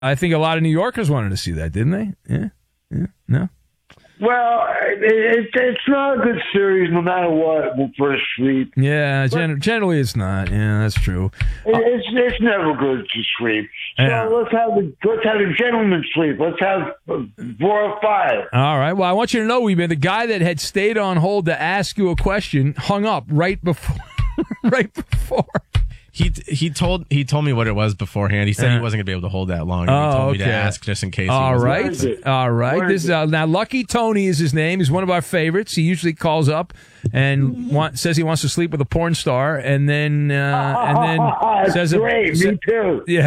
I think a lot of New Yorkers wanted to see that, didn't they? Yeah. No? Well, it's not a good series no matter what for a sweep. Yeah, generally it's not. Yeah, that's true. It's never good to sweep. So Yeah. let's have a gentleman's sweep. Let's have 4 or 5. All right. Well, I want you to know, the guy that had stayed on hold to ask you a question hung up right before. Right before. He told me what it was beforehand. He said he wasn't going to be able to hold that long. He told me to ask just in case. All right. This now Lucky Tony is his name. He's one of our favorites. He usually calls up and says he wants to sleep with a porn star, and then says great. Me too. Yeah.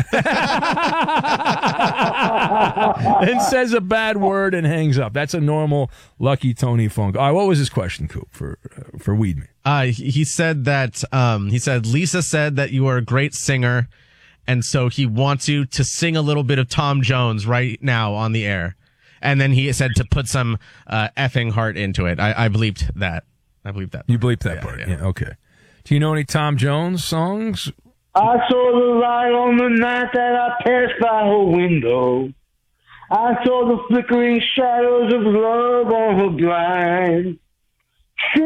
And says a bad word and hangs up. That's a normal Lucky Tony phone call. All right, what was his question, Coop, for Weedman? He said that Lisa said that you are a great singer, and so he wants you to sing a little bit of Tom Jones right now on the air. And then he said to put some effing heart into it. I bleeped that. You bleeped that part. Yeah. Okay. Do you know any Tom Jones songs? I saw the light on the night that I passed by her window. I saw the flickering shadows of love on her blind. She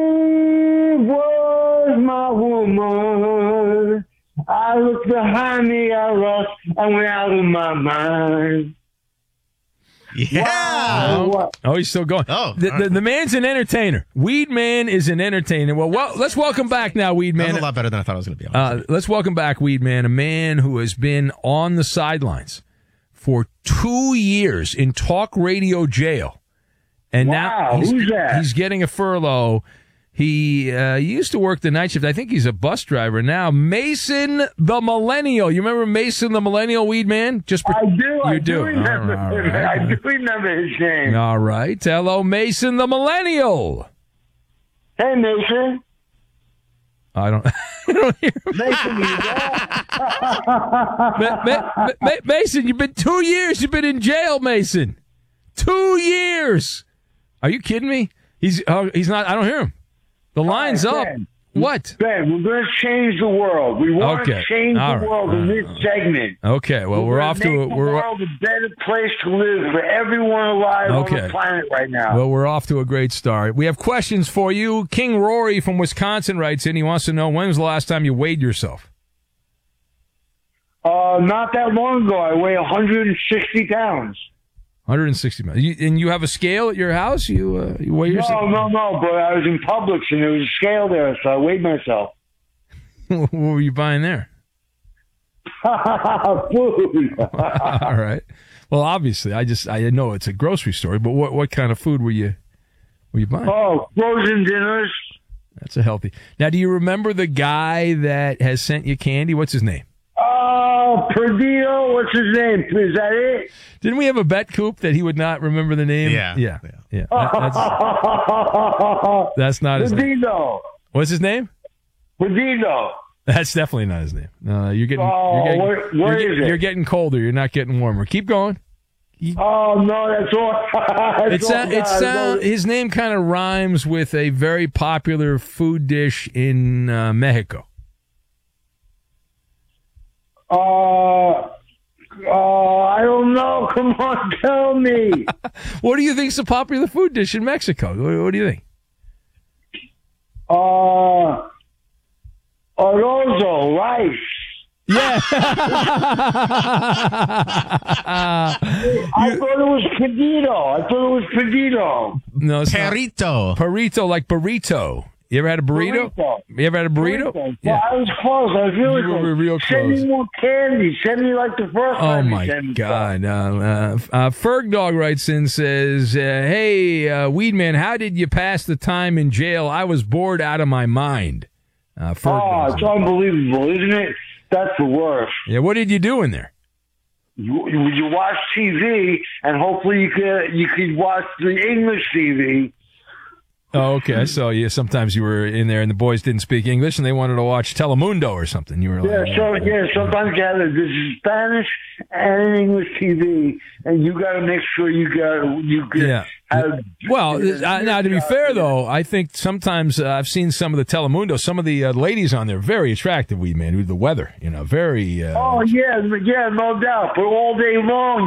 was my woman. I looked behind me, I lost, and went out of my mind. Yeah. Wow. Oh, he's still going. Oh, the man's an entertainer. Weedman is an entertainer. Well, let's welcome back now, Weedman. That's a lot better than I thought it was going to be. Let's welcome back, Weedman, a man who has been on the sidelines for 2 years in talk radio jail. And now he's getting a furlough. He used to work the night shift. I think he's a bus driver now. Mason the Millennial. You remember Mason the Millennial, Weedman? I do. You do. Remember him. I do remember his name. All right. Hello, Mason the Millennial. Hey, Mason. I don't hear him. Mason, Mason, you've been 2 years. You've been in jail, Mason. 2 years. Are you kidding me? He's not. I don't hear him. The line's up. Ben, What? Ben, we're going to change the world. We want to change the world in this segment. Okay. Well, we're off to the world a better place to live for everyone alive on the planet right now. Well, we're off to a great start. We have questions for you. King Rory from Wisconsin writes in. He wants to know, when was the last time you weighed yourself? Not that long ago. I weigh 160 pounds. 160 pounds. And you have a scale at your house? You weigh yourself? No. But I was in Publix and there was a scale there, so I weighed myself. What were you buying there? Food. All right. Well, obviously, I know it's a grocery store, but what kind of food were you buying? Oh, frozen dinners. That's a healthy. Now, do you remember the guy that has sent you candy? What's his name? Oh, Perdido. What's his name? Is that it? Didn't we have a bet, Coop, that he would not remember the name? Yeah. That's not his name. Perdido. What's his name? Perdido. That's definitely not his name. No, you're getting. You're getting colder. You're not getting warmer. Keep going. Oh no, that's all. His name kind of rhymes with a very popular food dish in Mexico. I don't know. Come on, tell me. What do you think is a popular food dish in Mexico? What do you think? Arrozo, rice. Yeah. I thought it was Perdido. No, it's Perrito. Perrito, like burrito. You ever had a burrito? You ever had a burrito? Yeah. Well, I was close. I was really close. You were real close. Send me more candy. Send me like the first time. Oh, my God. Ferg Dog writes in, says, hey, Weedman, how did you pass the time in jail? I was bored out of my mind. It's unbelievable, isn't it? That's the worst. Yeah, what did you do in there? You watch TV, and hopefully you could watch the English TV. Oh, okay. I saw you. Sometimes you were in there and the boys didn't speak English and they wanted to watch Telemundo or something. You were like, sometimes you have this is Spanish and English TV, and you got to make sure you get. Well, now to be fair though, I think sometimes I've seen some of the Telemundo. Some of the ladies on there very attractive. The weather, very. No doubt. But all day long,